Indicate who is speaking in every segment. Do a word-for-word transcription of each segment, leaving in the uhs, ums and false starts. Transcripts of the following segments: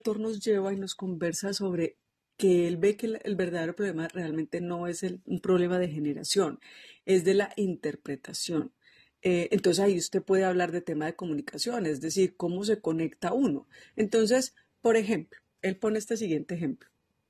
Speaker 1: nos lleva y nos conversa sobre que él ve que el, el verdadero problema realmente no es el, un problema de generación, es de la interpretación. Eh, entonces ahí usted puede hablar de tema de comunicación, es decir, cómo se conecta uno. Entonces, por ejemplo, él pone este siguiente ejemplo.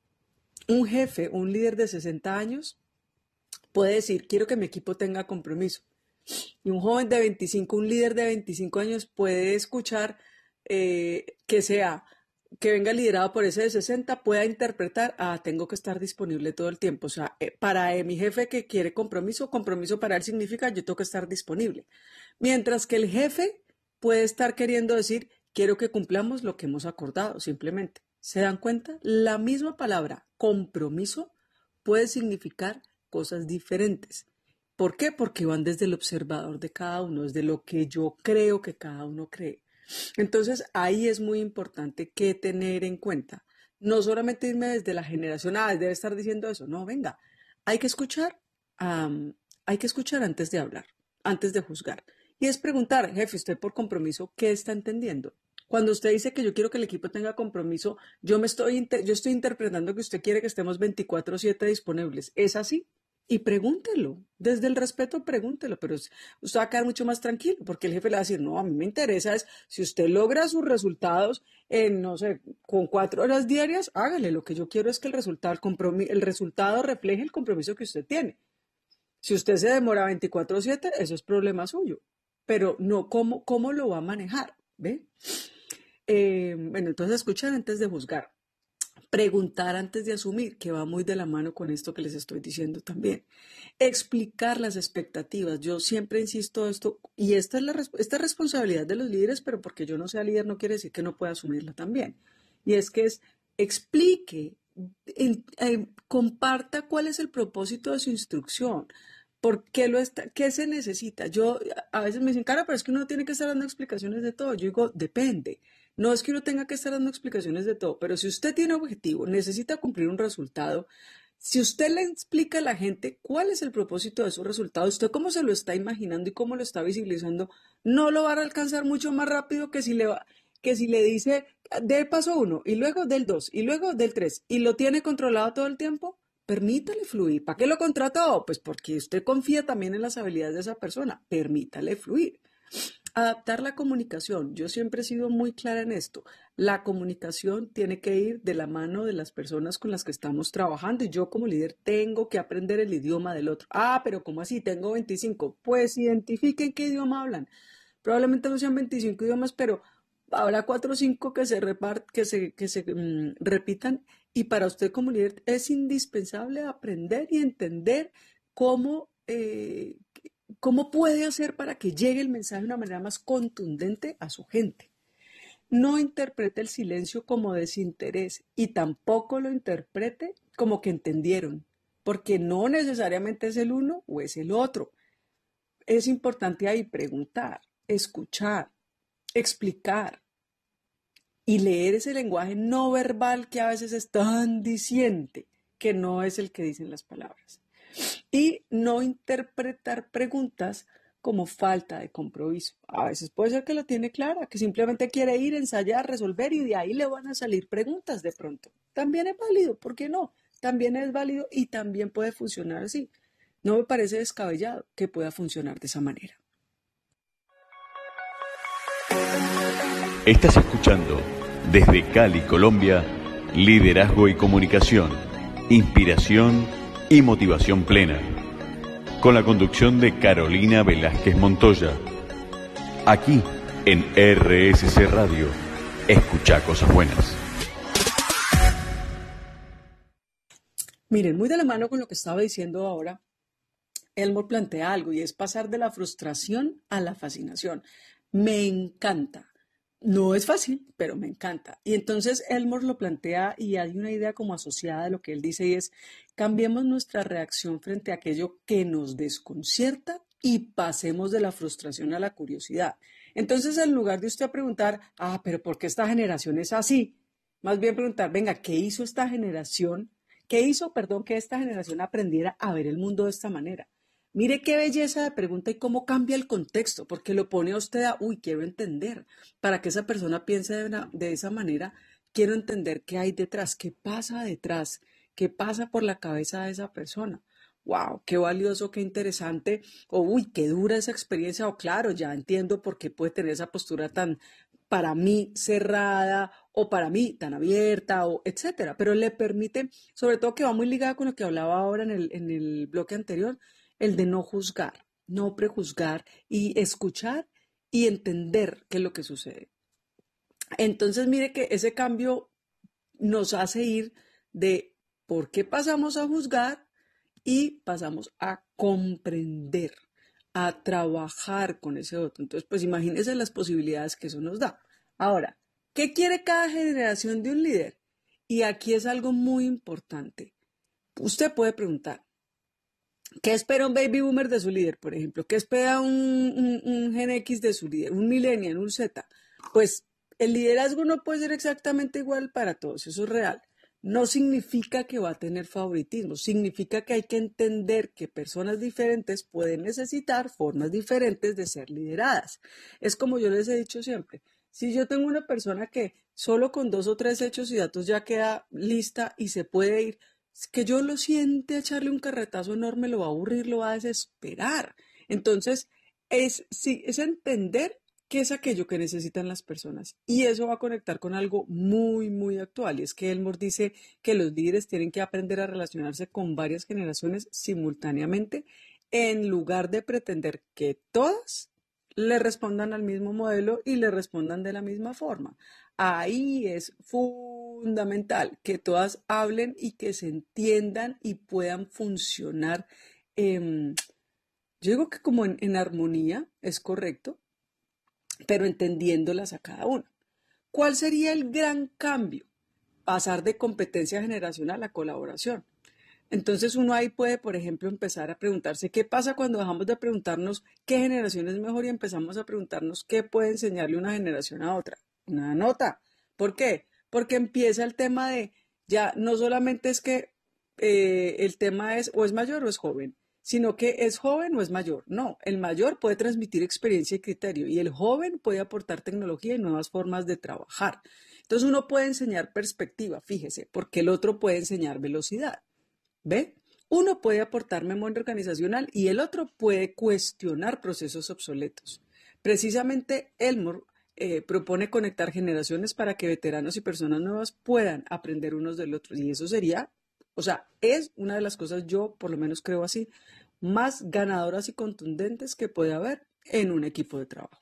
Speaker 1: Un jefe, un líder de sesenta años, puede decir, quiero que mi equipo tenga compromiso. Y un joven de veinticinco, un líder de veinticinco años puede escuchar eh, que sea, que venga liderado por ese de sesenta, pueda interpretar, ah, tengo que estar disponible todo el tiempo. O sea, eh, para eh, mi jefe que quiere compromiso, compromiso para él significa yo tengo que estar disponible. Mientras que el jefe puede estar queriendo decir, quiero que cumplamos lo que hemos acordado, simplemente. ¿Se dan cuenta? La misma palabra compromiso puede significar cosas diferentes. ¿Por qué? Porque van desde el observador de cada uno, desde lo que yo creo que cada uno cree. Entonces, ahí es muy importante que tener en cuenta. No solamente irme desde la generación, ah, debe estar diciendo eso. No, venga, hay que escuchar, um, hay que escuchar antes de hablar, antes de juzgar. Y es preguntar, jefe, usted por compromiso, ¿qué está entendiendo? Cuando usted dice que yo quiero que el equipo tenga compromiso, yo, me estoy, yo estoy interpretando que usted quiere que estemos veinticuatro siete disponibles. ¿Es así? Y pregúntelo, desde el respeto pregúntelo, pero usted va a quedar mucho más tranquilo, porque el jefe le va a decir, no, a mí me interesa es, si usted logra sus resultados en, no sé, con cuatro horas diarias, hágale, lo que yo quiero es que el resultado, el, el resultado refleje el compromiso que usted tiene. Si usted se demora veinticuatro siete, eso es problema suyo, pero no, ¿cómo, cómo lo va a manejar? ¿Ve? Eh, bueno, entonces escuchar antes de juzgar. Preguntar antes de asumir, que va muy de la mano con esto que les estoy diciendo también. Explicar las expectativas. Yo siempre insisto esto, y esta es la esta es responsabilidad de los líderes, pero porque yo no sea líder no quiere decir que no pueda asumirla también. Y es que es, explique, en, en, comparta cuál es el propósito de su instrucción. ¿Por qué, lo está, qué se necesita? Yo, a veces me dicen, cara, pero es que uno no tiene que estar dando explicaciones de todo. Yo digo, depende. No es que uno tenga que estar dando explicaciones de todo, pero si usted tiene objetivo, necesita cumplir un resultado, si usted le explica a la gente cuál es el propósito de su resultado, usted cómo se lo está imaginando y cómo lo está visibilizando, no lo va a alcanzar mucho más rápido que si le, va, que si le dice del paso uno y luego del dos y luego del tres y lo tiene controlado todo el tiempo. Permítale fluir. ¿Para qué lo contrató? Pues porque usted confía también en las habilidades de esa persona. Permítale fluir. Adaptar la comunicación. Yo siempre he sido muy clara en esto. La comunicación tiene que ir de la mano de las personas con las que estamos trabajando y yo como líder tengo que aprender el idioma del otro. Ah, pero ¿cómo así? Tengo veinticinco. Pues identifiquen qué idioma hablan. Probablemente no sean veinticinco idiomas, pero habrá cuatro o cinco que se, repart que se, que se um, repitan y para usted como líder es indispensable aprender y entender cómo... Eh, ¿Cómo puede hacer para que llegue el mensaje de una manera más contundente a su gente? No interprete el silencio como desinterés y tampoco lo interprete como que entendieron, porque no necesariamente es el uno o es el otro. Es importante ahí preguntar, escuchar, explicar y leer ese lenguaje no verbal que a veces es tan diciente que no es el que dicen las palabras. Y no interpretar preguntas como falta de compromiso. A veces puede ser que lo tiene clara, que simplemente quiere ir, ensayar, resolver y de ahí le van a salir preguntas de pronto. También es válido, ¿por qué no? También es válido y también puede funcionar así. No me parece descabellado que pueda funcionar de esa manera.
Speaker 2: Estás escuchando desde Cali, Colombia, Liderazgo y Comunicación, Inspiración y Motivación Plena, con la conducción de Carolina Velázquez Montoya. Aquí en R S C Radio, escucha cosas buenas.
Speaker 1: Miren, muy de la mano con lo que estaba diciendo ahora, Elmore plantea algo y es pasar de la frustración a la fascinación. Me encanta. No es fácil, pero me encanta. Y entonces Elmore lo plantea y hay una idea como asociada de lo que él dice y es cambiemos nuestra reacción frente a aquello que nos desconcierta y pasemos de la frustración a la curiosidad. Entonces, en lugar de usted preguntar, ah, pero ¿por qué esta generación es así? Más bien preguntar, venga, ¿qué hizo esta generación? ¿Qué hizo, perdón, que esta generación aprendiera a ver el mundo de esta manera? Mire qué belleza de pregunta y cómo cambia el contexto, porque lo pone a usted a, uy, quiero entender, para que esa persona piense de, una, de esa manera, quiero entender qué hay detrás, qué pasa detrás, qué pasa por la cabeza de esa persona. Wow, qué valioso, qué interesante, o uy, qué dura esa experiencia, o claro, ya entiendo por qué puede tener esa postura tan, para mí, cerrada, o para mí, tan abierta, o etcétera. Pero le permite, sobre todo que va muy ligada con lo que hablaba ahora en el, en el bloque anterior, el de no juzgar, no prejuzgar y escuchar y entender qué es lo que sucede. Entonces, mire que ese cambio nos hace ir de por qué pasamos a juzgar y pasamos a comprender, a trabajar con ese otro. Entonces, pues imagínense las posibilidades que eso nos da. Ahora, ¿qué quiere cada generación de un líder? Y aquí es algo muy importante. Usted puede preguntar, ¿qué espera un baby boomer de su líder, por ejemplo? ¿Qué espera un, un, un Gen X de su líder? ¿Un millennial, un Z? Pues el liderazgo no puede ser exactamente igual para todos, eso es real. No significa que va a tener favoritismo, significa que hay que entender que personas diferentes pueden necesitar formas diferentes de ser lideradas. Es como yo les he dicho siempre, si yo tengo una persona que solo con dos o tres hechos y datos ya queda lista y se puede ir, que yo lo siente echarle un carretazo enorme, lo va a aburrir, lo va a desesperar. Entonces, es, sí, es entender qué es aquello que necesitan las personas. Y eso va a conectar con algo muy, muy actual. Y es que Elmore dice que los líderes tienen que aprender a relacionarse con varias generaciones simultáneamente en lugar de pretender que todas le respondan al mismo modelo y le respondan de la misma forma. Ahí es fundamental que todas hablen y que se entiendan y puedan funcionar. Eh, yo digo que como en, en armonía, es correcto, pero entendiéndolas a cada una. ¿Cuál sería el gran cambio? Pasar de competencia generacional a colaboración. Entonces uno ahí puede, por ejemplo, empezar a preguntarse qué pasa cuando dejamos de preguntarnos qué generación es mejor y empezamos a preguntarnos qué puede enseñarle una generación a otra. Una nota. ¿Por qué? Porque empieza el tema de, ya no solamente es que eh, el tema es o es mayor o es joven, sino que es joven o es mayor. No, el mayor puede transmitir experiencia y criterio y el joven puede aportar tecnología y nuevas formas de trabajar. Entonces uno puede enseñar perspectiva, fíjese, porque el otro puede enseñar velocidad. ¿Ve? Uno puede aportar memoria organizacional y el otro puede cuestionar procesos obsoletos. Precisamente Elmore eh, propone conectar generaciones para que veteranos y personas nuevas puedan aprender unos del otro. Y eso sería, o sea, es una de las cosas, yo por lo menos creo así, más ganadoras y contundentes que puede haber en un equipo de trabajo.